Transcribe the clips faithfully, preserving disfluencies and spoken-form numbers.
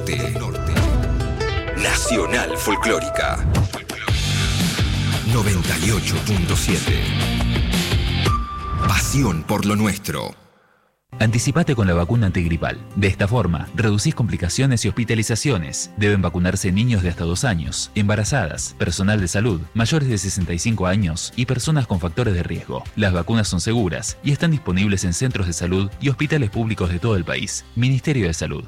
Norte. Nacional Folclórica noventa y ocho punto siete. Pasión por lo nuestro. Anticipate con la vacuna antigripal. De esta forma, reducís complicaciones y hospitalizaciones. Deben vacunarse niños de hasta dos años, embarazadas, personal de salud, mayores de sesenta y cinco años y personas con factores de riesgo. Las vacunas son seguras y están disponibles en centros de salud y hospitales públicos de todo el país. Ministerio de Salud.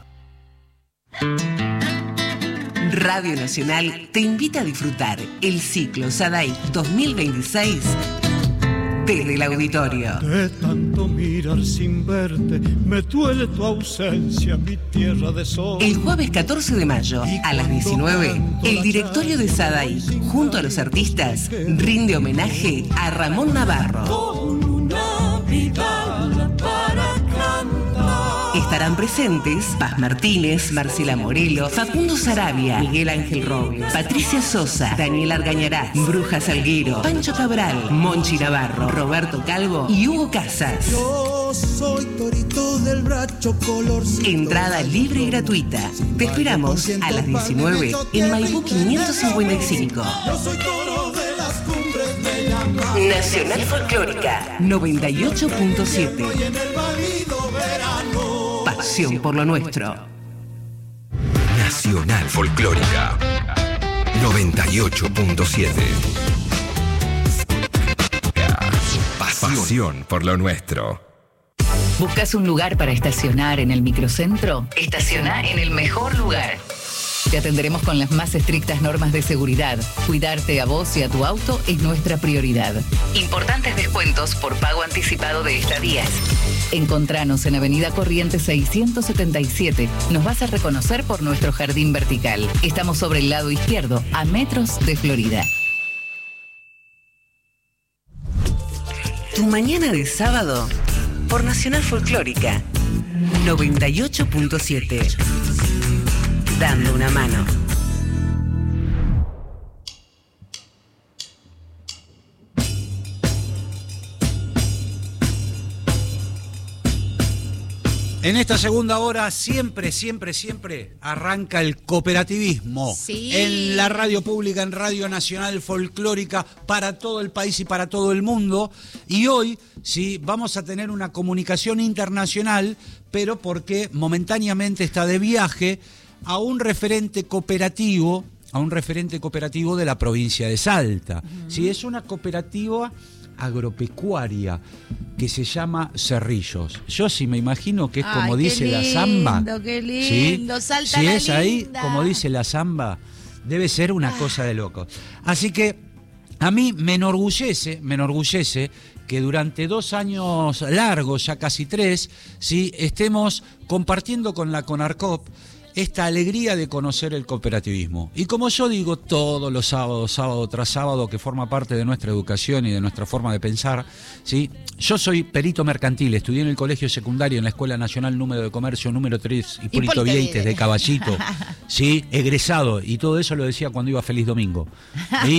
Radio Nacional te invita a disfrutar el ciclo SADAIC dos mil veintiséis desde el auditorio. De tanto mirar sin verte, me duele tu ausencia, mi tierra de sol. El jueves catorce de mayo, a las diecinueve, el directorio de SADAIC, junto a los artistas, rinde homenaje a Ramón Navarro. Con una vida para cantar. Estarán presentes Paz Martínez, Marcela Morelo, Facundo Sarabia, Miguel Ángel Robles, Patricia Sosa, Daniel Argañarás, Bruja Salguero, Pancho Cabral, Monchi Navarro, Roberto Calvo y Hugo Casas. Yo soy torito del bracho colorcito. Entrada libre y gratuita. Te esperamos a las diecinueve en Maipú quinientos cincuenta y cinco. Yo soy toro de las cumbres, me llaman. Nacional Folclórica noventa y ocho punto siete. Estoy en el válido verano. Pasión por lo nuestro. Nacional Folclórica noventa y ocho punto siete. Pasión por lo nuestro. ¿Buscas un lugar para estacionar en el microcentro? Estaciona en el mejor lugar. Te atenderemos con las más estrictas normas de seguridad. Cuidarte a vos y a tu auto es nuestra prioridad. Importantes descuentos por pago anticipado de estadías. Encontranos en Avenida Corrientes seiscientos setenta y siete. Nos vas a reconocer por nuestro jardín vertical. Estamos sobre el lado izquierdo, a metros de Florida. Tu mañana de sábado por Nacional Folclórica noventa y ocho punto siete. Dando una mano. En esta segunda hora siempre, siempre, siempre arranca el cooperativismo. Sí. En la radio pública, en Radio Nacional Folclórica, para todo el país y para todo el mundo. Y hoy, sí, vamos a tener una comunicación internacional, pero porque momentáneamente está de viaje a un referente cooperativo, a un referente cooperativo de la provincia de Salta. Uh-huh. Sí, es una cooperativa agropecuaria que se llama Cerrillos. Yo sí me imagino que es como Ay, dice lindo, la zamba. Qué lindo, ¿sí? Salta Si la es ahí, linda. como dice la zamba, debe ser una ah. cosa de loco. Así que a mí me enorgullece, me enorgullece que durante dos años largos, ya casi tres, ¿sí? estemos compartiendo con la CONARCOP esta alegría de conocer el cooperativismo. Y como yo digo todos los sábados, sábado tras sábado, que forma parte de nuestra educación y de nuestra forma de pensar, ¿sí? Yo soy perito mercantil, estudié en el colegio secundario en la Escuela Nacional Número de Comercio número tres, Hipólito, Hipólito Vieites de Caballito, ¿sí? egresado, y todo eso lo decía cuando iba a Feliz Domingo. Y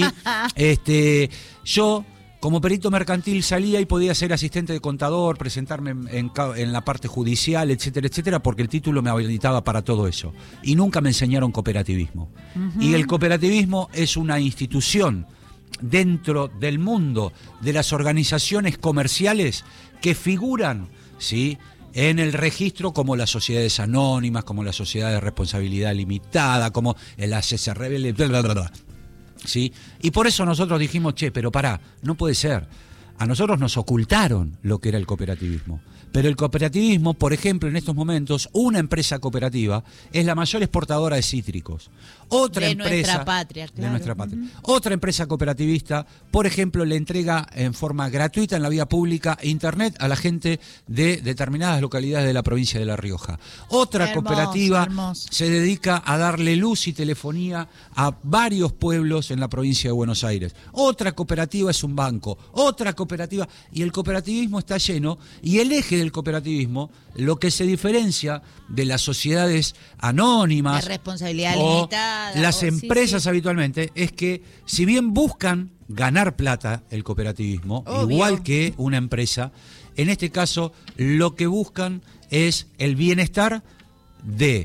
este, yo... Como perito mercantil salía y podía ser asistente de contador, presentarme en, en, en la parte judicial, etcétera, etcétera, porque el título me habilitaba para todo eso. Y nunca me enseñaron cooperativismo. Uh-huh. Y el cooperativismo es una institución dentro del mundo de las organizaciones comerciales que figuran, ¿sí?, en el registro como las sociedades anónimas, como las sociedades de responsabilidad limitada, como las S R L, bla, bla, bla, bla. ¿Sí? Y por eso nosotros dijimos, che, pero pará, no puede ser. A nosotros nos ocultaron lo que era el cooperativismo. Pero el cooperativismo, por ejemplo, en estos momentos, una empresa cooperativa es la mayor exportadora de cítricos. Otra de empresa, nuestra patria, claro. De nuestra patria. Uh-huh. Otra empresa cooperativista, por ejemplo, le entrega en forma gratuita en la vía pública internet a la gente de determinadas localidades de la provincia de La Rioja. Otra Hermoso, cooperativa hermoso. se dedica a darle luz y telefonía a varios pueblos en la provincia de Buenos Aires. Otra cooperativa es un banco. Otra cooperativa. Y el cooperativismo está lleno. Y el eje del cooperativismo, lo que se diferencia de las sociedades anónimas de responsabilidad o limitada, las o, empresas sí, sí. habitualmente, es que si bien buscan ganar plata el cooperativismo, Obvio. igual que una empresa, en este caso lo que buscan es el bienestar de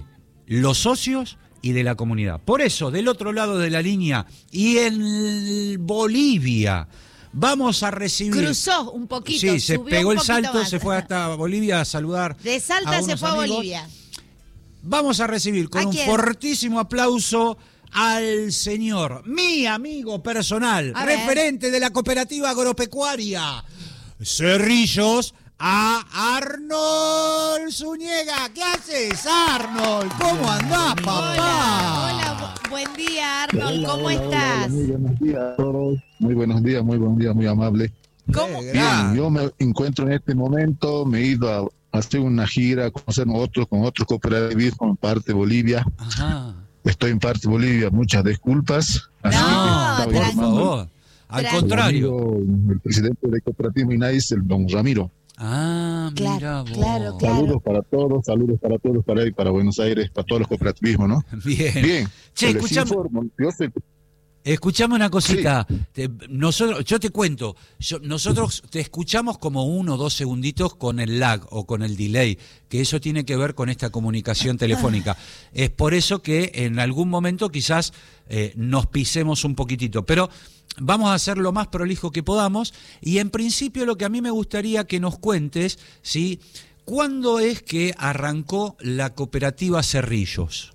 los socios y de la comunidad. Por eso, del otro lado de la línea y en Bolivia, vamos a recibir... Cruzó un poquito. Sí, se subió pegó un el poquito salto, más. se fue hasta Bolivia a saludar. De Salta a se unos fue a amigos. Bolivia. Vamos a recibir con ¿A un quién? fortísimo aplauso al señor, mi amigo personal, A ver. referente de la cooperativa agropecuaria Cerrillos, a Arnold Zúñiga. ¿Qué haces, Arnold? ¿Cómo andás, papá? Hola, hola, bu- buen día, Arnold, ¿cómo Hola, estás? hola, muy buenos días a todos. Muy buenos días, muy buenos días, muy amable. ¿Cómo? Qué Bien, gran- yo me encuentro en este momento, me he ido a hacer una gira, a conocer otros, con otros cooperativismos en parte de Bolivia. Ajá. Estoy en parte de Bolivia, muchas disculpas. Así No, que estaba Por tranquilo. llamando favor. Al Tranquilo. contrario. al amigo, el presidente del cooperativo INAIS, el don Ramiro. Ah, Claro, mira vos. claro, claro. Saludos para todos, saludos para todos, para él, para Buenos Aires, para todos los cooperativismos, ¿no? Bien. Bien, Che, les escuchame. informo, yo sé- Escuchame una cosita. Te- nosotros, yo te cuento, yo- nosotros te escuchamos como uno o dos segunditos con el lag o con el delay, que eso tiene que ver con esta comunicación telefónica. Es por eso que en algún momento quizás eh, nos pisemos un poquitito, pero vamos a hacer lo más prolijo que podamos y en principio lo que a mí me gustaría que nos cuentes, ¿sí? ¿Cuándo es que arrancó la cooperativa Cerrillos?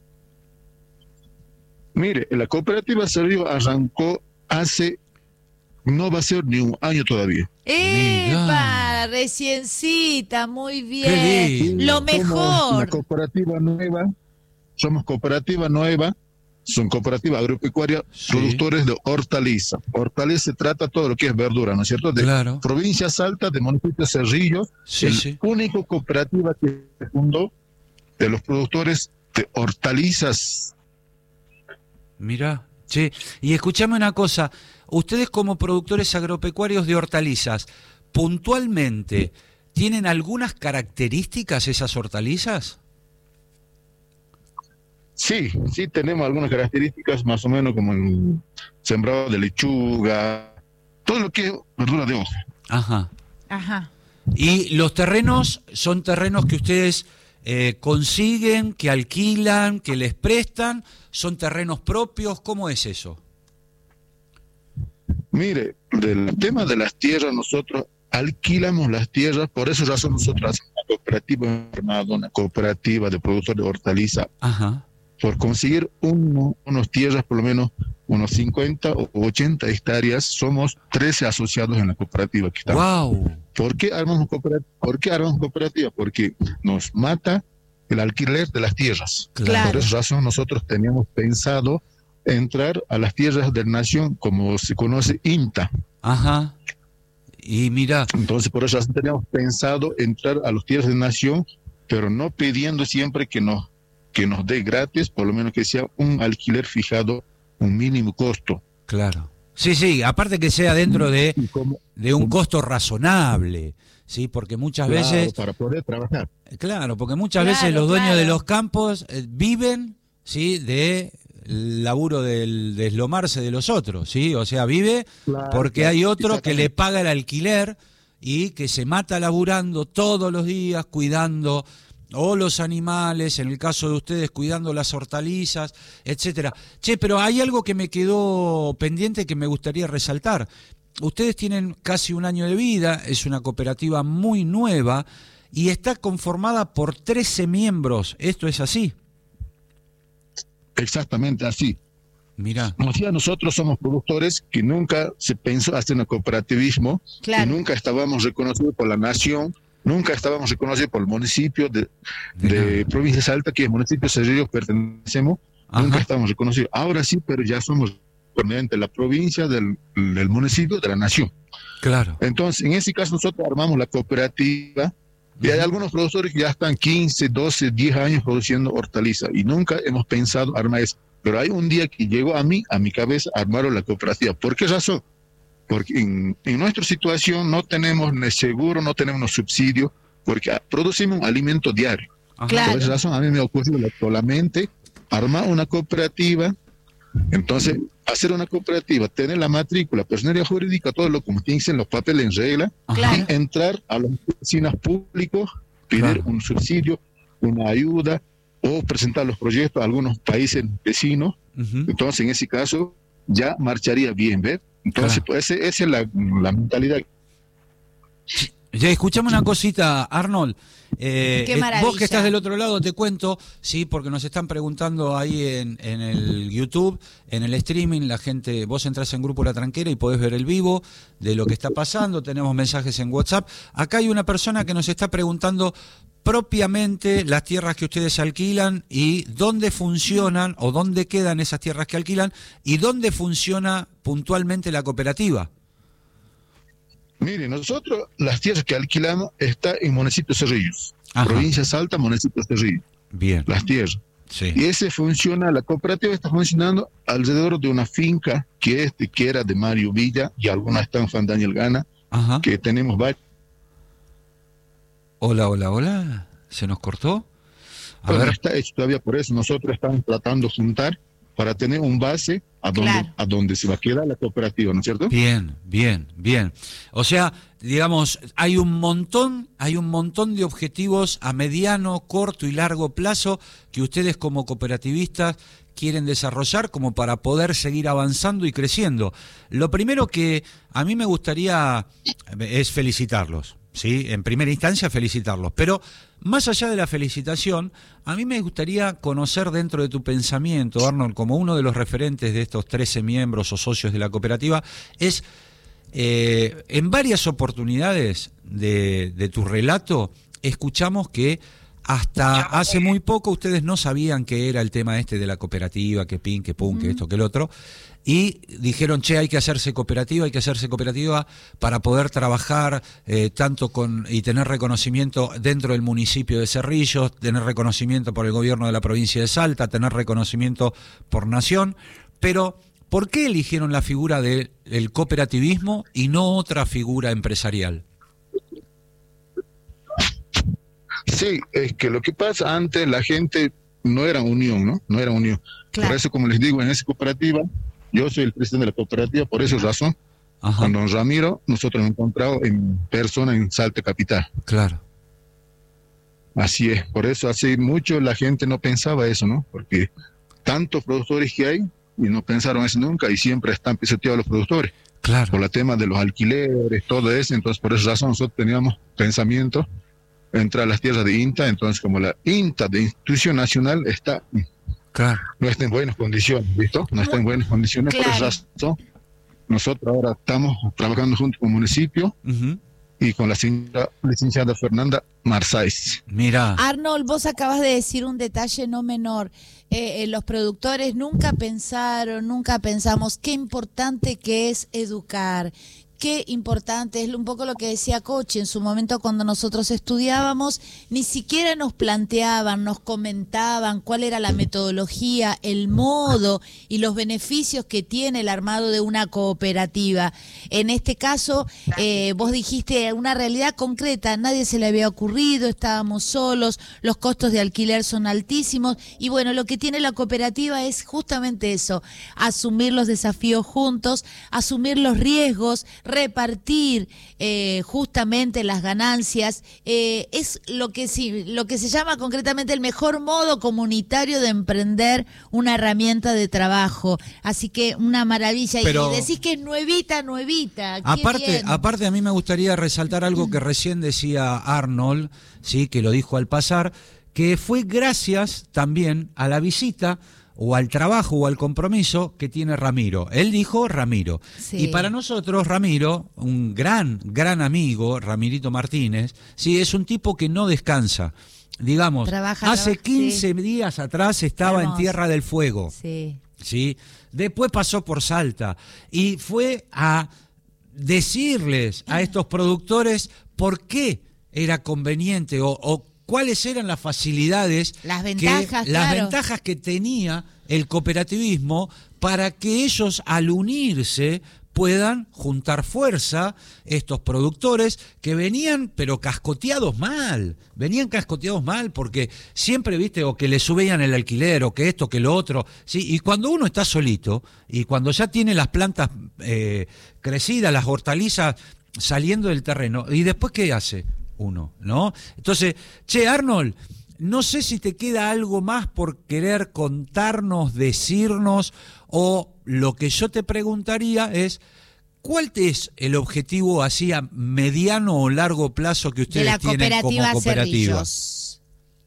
Mire, la cooperativa Cerrillos arrancó hace, no va a ser ni un año todavía. ¡Epa! Reciencita, muy bien. Qué lindo. Lo Somos mejor. una cooperativa nueva, somos cooperativa nueva, son cooperativa agropecuaria, Sí. productores de hortaliza. Hortaliza se trata todo lo que es verdura, ¿no es cierto? De Claro. provincia Salta, de municipio Cerrillos, Sí, el sí. único cooperativa que se fundó de los productores de hortalizas. Mirá, che, y escuchame una cosa, ustedes como productores agropecuarios de hortalizas, puntualmente, ¿tienen algunas características esas hortalizas? Sí, sí tenemos algunas características más o menos como el sembrado de lechuga, todo lo que es verdura de hoja. Ajá. Ajá. ¿Y los terrenos son terrenos que ustedes eh, consiguen, que alquilan, que les prestan? ¿Son terrenos propios? ¿Cómo es eso? Mire, del tema de las tierras, nosotros alquilamos las tierras, por esa razón nosotros hacemos una cooperativa, una cooperativa de productores de hortaliza, Ajá. por conseguir uno, unos tierras, por lo menos unos cincuenta o ochenta hectáreas, somos trece asociados en la cooperativa que estamos. ¡Wow! ¿Por qué armamos cooperativa? ¿Por qué armamos cooperativa? Porque nos mata el alquiler de las tierras. Claro. Por esa razón nosotros teníamos pensado entrar a las tierras de nación, como se conoce INTA. Ajá. Y mira, Entonces por eso razón teníamos pensado entrar a las tierras de nación, pero no pidiendo siempre que nos, que nos dé gratis, por lo menos que sea un alquiler fijado, un mínimo costo. claro. Sí, sí, aparte que sea dentro de, Y como- de un costo razonable, ¿sí? Porque muchas claro, veces... para poder trabajar. Claro, porque muchas Claro, veces los dueños claro. de los campos eh, viven, ¿sí? De el laburo del deslomarse de los otros, ¿sí? O sea, vive Claro, porque claro, hay otro que exactamente. le paga el alquiler y que se mata laburando todos los días cuidando o los animales, en el caso de ustedes cuidando las hortalizas, etcétera. Che, pero hay algo que me quedó pendiente que me gustaría resaltar. Ustedes tienen casi un año de vida, es una cooperativa muy nueva y está conformada por trece miembros. ¿Esto es así? Exactamente así. Mirá. O sea, nosotros somos productores que nunca se pensó hacer un cooperativismo, Claro. que nunca estábamos reconocidos por la nación, nunca estábamos reconocidos por el municipio de, de Mirá. Provincia de Salta, que es el municipio Cerrillos pertenecemos, Ajá. nunca estamos reconocidos. Ahora sí, pero ya somos permanente de la provincia, del, del municipio, de la nación. Claro. Entonces, en ese caso nosotros armamos la cooperativa y hay algunos productores que ya están quince, doce, diez años produciendo hortaliza y nunca hemos pensado armar eso. Pero hay un día que llegó a mí, a mi cabeza, armaron la cooperativa. ¿Por qué razón? Porque en, en nuestra situación no tenemos ni seguro, no tenemos subsidio, porque producimos un alimento diario. Ajá. Claro. Por esa razón a mí me ocurrió solamente armar una cooperativa. Entonces, hacer una cooperativa, tener la matrícula, personería jurídica, todo lo como dicen los papeles en regla, Ajá. Claro. y entrar a las oficinas públicas, pedir Claro. un subsidio, una ayuda, o presentar los proyectos a algunos países vecinos. Uh-huh. Entonces, en ese caso, ya marcharía bien, ¿ves? Entonces, claro. pues, esa, esa es la, la mentalidad. Ya, escuchame una cosita, Arnold. Eh, Qué eh, maravilla. Vos que estás del otro lado, te cuento, sí, porque nos están preguntando ahí en, en el YouTube, en el streaming, la gente, vos entrás en Grupo La Tranquera y podés ver el vivo de lo que está pasando, tenemos mensajes en WhatsApp. Acá hay una persona que nos está preguntando propiamente las tierras que ustedes alquilan y dónde funcionan o dónde quedan esas tierras que alquilan y dónde funciona puntualmente la cooperativa. Mire, nosotros las tierras que alquilamos está en municipio Cerrillos, Ajá. provincia Salta, municipio Cerrillos. Bien. Las tierras. Sí. Y ese funciona, la cooperativa está funcionando alrededor de una finca que es de, que era de Mario Villa y algunas están en Juan Daniel Gana, Ajá. que tenemos varios. Hola, hola, hola. ¿Se nos cortó? A Bueno, ver. no está hecho todavía, por eso nosotros estamos tratando de juntar para tener un base a donde, Claro. a donde se va a quedar la cooperativa, ¿no es cierto? Bien, bien, bien. O sea, digamos, hay un montón, hay un montón de objetivos a mediano, corto y largo plazo que ustedes como cooperativistas quieren desarrollar como para poder seguir avanzando y creciendo. Lo primero que a mí me gustaría es felicitarlos. Sí, en primera instancia felicitarlos, pero más allá de la felicitación, a mí me gustaría conocer dentro de tu pensamiento, Arnold, como uno de los referentes de estos trece miembros o socios de la cooperativa, es eh, en varias oportunidades de, de tu relato, escuchamos que hasta hace muy poco ustedes no sabían qué era el tema este de la cooperativa, que pin, que pum, que esto, que el otro, y dijeron, che, hay que hacerse cooperativa, hay que hacerse cooperativa para poder trabajar eh, tanto con y tener reconocimiento dentro del municipio de Cerrillos, tener reconocimiento por el gobierno de la provincia de Salta, tener reconocimiento por nación, pero ¿por qué eligieron la figura del cooperativismo y no otra figura empresarial? Sí, es que lo que pasa antes la gente no era unión, ¿no? No era unión. Claro. Por eso, como les digo, en esa cooperativa, yo soy el presidente de la cooperativa, por esa razón, Ajá. con don Ramiro, nosotros hemos encontrado en persona en Salta Capital. Claro. Así es, por eso hace mucho la gente no pensaba eso, ¿no? Porque tantos productores que hay y no pensaron eso nunca y siempre están pisoteados los productores. Claro. Por el tema de los alquileres, todo eso, entonces por esa razón nosotros teníamos pensamiento entrar a las tierras de INTA, entonces como la INTA de institución nacional está Claro. no está en buenas condiciones, ¿visto? No está en buenas condiciones, Claro. por esa razón nosotros ahora estamos trabajando junto con el municipio Uh-huh. y con la señora licenciada Fernanda Marsáez. Mira. Arnold, vos acabas de decir un detalle no menor. Eh, eh, los productores nunca pensaron, nunca pensamos qué importante que es educar. Qué importante, es un poco lo que decía Cochi en su momento cuando nosotros estudiábamos, ni siquiera nos planteaban, nos comentaban cuál era la metodología, el modo y los beneficios que tiene el armado de una cooperativa. En este caso, eh, vos dijiste una realidad concreta, nadie se le había ocurrido, estábamos solos, los costos de alquiler son altísimos y bueno, lo que tiene la cooperativa es justamente eso, asumir los desafíos juntos, asumir los riesgos, repartir eh, justamente las ganancias, eh, es lo que, sí, lo que se llama concretamente el mejor modo comunitario de emprender una herramienta de trabajo. Así que una maravilla. Pero, y decís que es nuevita, nuevita. Qué aparte, bien. aparte a mí me gustaría resaltar algo que recién decía Arnold, sí, que lo dijo al pasar, que fue gracias también a la visita o al trabajo o al compromiso que tiene Ramiro. Él dijo Ramiro. Sí. Y para nosotros Ramiro, un gran, gran amigo, Ramirito Martínez, sí, es un tipo que no descansa. Digamos, Trabaja, hace trabaja, quince sí. días atrás estaba Hermoso. en Tierra del Fuego. Sí. ¿Sí? Después pasó por Salta y fue a decirles a estos productores por qué era conveniente o, o cuáles eran las facilidades, Las que- ventajas, las claro. ventajas que tenía el cooperativismo para que ellos al unirse puedan juntar fuerza, estos productores que venían pero cascoteados mal, venían cascoteados mal porque siempre, viste, o que le subían el alquiler o que esto, que lo otro, ¿sí? Y cuando uno está solito y cuando ya tiene las plantas eh, crecidas, las hortalizas saliendo del terreno, ¿y después qué hace uno? ¿No? Entonces, che, Arnold, no sé si te queda algo más por querer contarnos, decirnos, o lo que yo te preguntaría es, ¿cuál es el objetivo así a mediano o largo plazo que ustedes tienen como cooperativa? Cerrillos.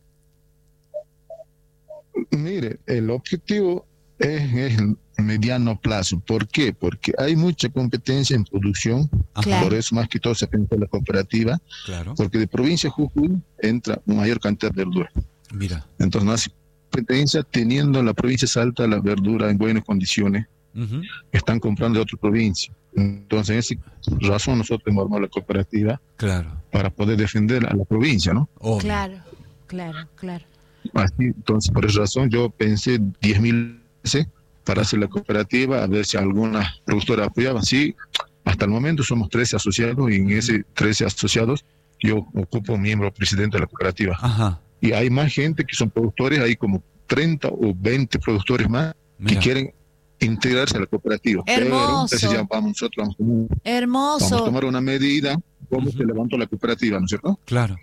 Mire, el objetivo es, es el mediano plazo. ¿Por qué? Porque hay mucha competencia en producción, Claro. por eso más que todo se pensó en la cooperativa, Claro. porque de provincia de Jujuy entra una mayor cantidad de verdura. Mira. Entonces no hace competencia teniendo en la provincia de Salta la verdura en buenas condiciones, Uh-huh. están comprando de otra provincia. Entonces, en esa razón nosotros hemos armado la cooperativa Claro. para poder defender a la provincia, ¿no? Obvio. Claro, claro, claro. Así, entonces, por esa razón yo pensé diez mil veces para hacer la cooperativa, a ver si alguna productora apoyaba. Sí, hasta el momento somos trece asociados y en ese trece asociados yo ocupo miembro presidente de la cooperativa. Ajá. Y hay más gente que son productores, hay como treinta o veinte productores más Mira. que quieren integrarse a la cooperativa. Pero Hermoso. entonces ya vamos nosotros, vamos, vamos a Hermoso. tomar una medida, cómo Ujú. se levantó la cooperativa, ¿no es cierto? Claro.